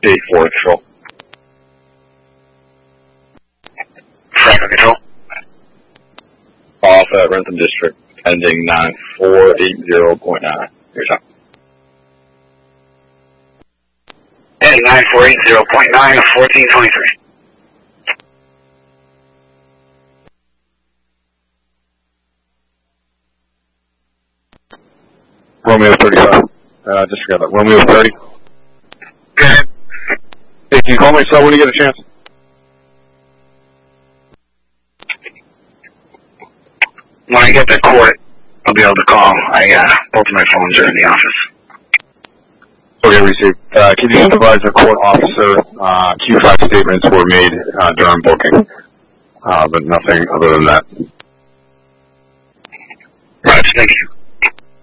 8-4 control. Franklin control. Off at Rentham District, ending 9480.9. Here's up. Ending 9480.9 of 1423. Romeo 35. Disregard that. Romeo 30. Go ahead. Hey, can you call my cell when you get a chance? When I get to court, I'll be able to call. Both of my phones are in the office. Okay, received. Can you supervise the court officer? Q5 statements were made during booking, but nothing other than that. Right, thank you.